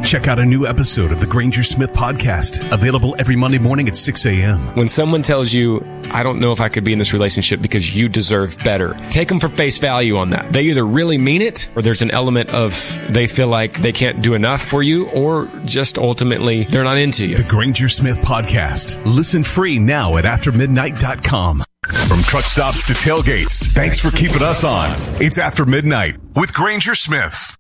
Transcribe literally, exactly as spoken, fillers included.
Check out a new episode of the Granger Smith Podcast, available every Monday morning at six a.m. When someone tells you, I don't know if I could be in this relationship because you deserve better, take them for face value on that. They either really mean it, or there's an element of they feel like they can't do enough for you, or just ultimately they're not into you. The Granger Smith Podcast. Listen free now at after midnight dot com. From truck stops to tailgates, thanks for keeping us on. It's After Midnight with Granger Smith.